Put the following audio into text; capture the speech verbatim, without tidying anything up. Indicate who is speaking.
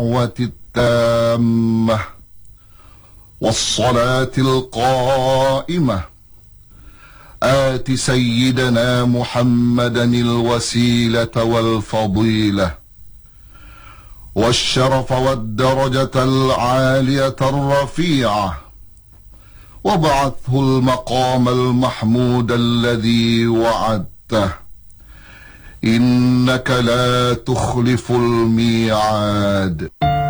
Speaker 1: التامة والصلاة القائمة آت سيدنا محمدا الوسيلة والفضيلة والشرف والدرجة العالية الرفيعة وابعثه المقام المحمود الذي وعدته إنك لا تخلف الميعاد.